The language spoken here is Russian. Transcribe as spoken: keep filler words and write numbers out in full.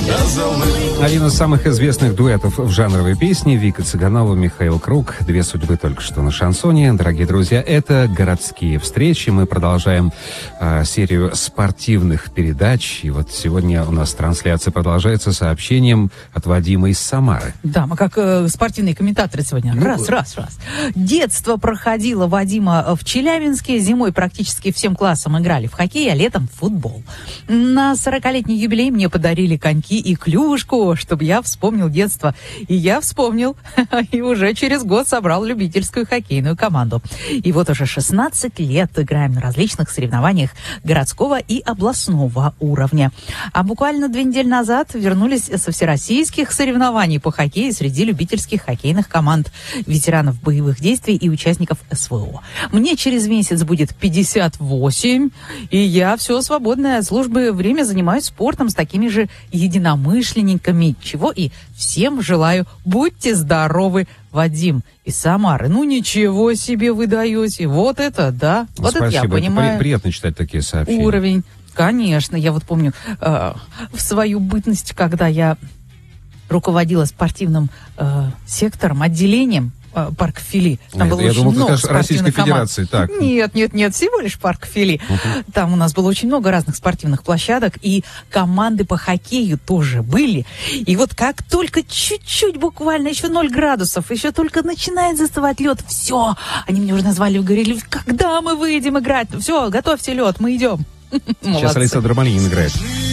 Один из самых известных дуэтов в жанровой песне — Вика Цыганова, Михаил Круг. Две судьбы только что на шансоне. Дорогие друзья, это «Городские встречи». Мы продолжаем э, серию спортивных передач. И вот сегодня у нас трансляция продолжается сообщением от Вадима из Самары. Да, мы как э, спортивные комментаторы сегодня. Ну, раз, раз, раз. Детство проходило Вадима в Челябинске. Зимой практически всем классом играли в хоккей, а летом в футбол. На сорокалетний юбилей мне подарили коньки и клюшку, чтобы я вспомнил детство. И я вспомнил, и уже через год собрал любительскую хоккейную команду. И вот уже шестнадцать лет играем на различных соревнованиях городского и областного уровня. А буквально две недели назад вернулись со всероссийских соревнований по хоккею среди любительских хоккейных команд, ветеранов боевых действий и участников СВО. Мне через месяц будет пятьдесят восемь, и я все свободное от службы время занимаюсь спортом с такими же единомышленниками, чего и всем желаю. Будьте здоровы, Вадим из Самары. Ну, ничего себе вы даете. Вот это, да. Ну, вот спасибо. Это я понимаю. Это при- приятно читать такие сообщения. Уровень. Конечно. Я вот помню э, в свою бытность, когда я руководила спортивным э, сектором, отделением э, парка Фили. Там Нет, было я очень думал, много это Российской команд. Федерации. Так. Нет, нет, нет, всего лишь парк Фили. Uh-huh. Там у нас было очень много разных спортивных площадок, и команды по хоккею тоже были. И вот как только чуть-чуть, буквально еще ноль градусов, еще только начинает застывать лед, все, они мне уже назвали, говорили, когда мы выйдем играть? Все, готовьте лед, мы идем. Сейчас Александр Малинин играет.